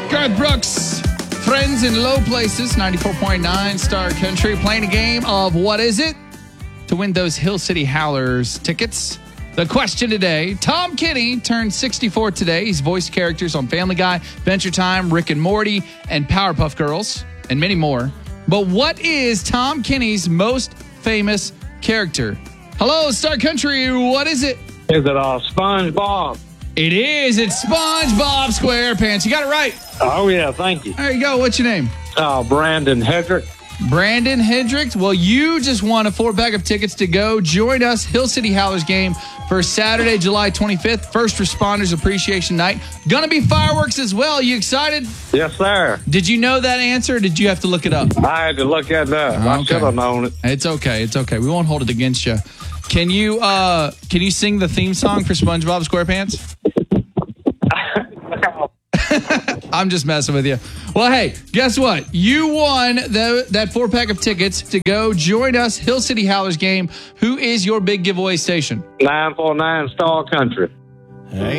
Garth Brooks, Friends in Low Places, 94.9 Star Country, playing a game of What Is It? To win those Hill City Howlers tickets. The question today, Tom Kenny turned 64 today. He's voiced characters on Family Guy, Adventure Time, Rick and Morty, and Powerpuff Girls, and many more. But what is Tom Kenny's most famous character? Hello, Star Country, what is it? Is it SpongeBob? It is. It's SpongeBob SquarePants. You got it right. Oh, yeah, thank you. There you go. What's your name? Brandon Hedrick. Brandon Hendricks. Well, you just won a 4-pack of tickets to go join us Hill City Howlers game for Saturday, July 25th, First Responders Appreciation Night. Gonna be fireworks as well. You excited? Yes, sir. Did you know that answer, or did you have to look it up? I had to look at that. I should have known it. It's okay. It's okay. We won't hold it against you. Can you sing the theme song for SpongeBob SquarePants? I'm just messing with you. Well, hey, guess what? You won that 4-pack of tickets to go join us Hill City Howlers game. Who is your big giveaway station? 949 Star Country. Hey.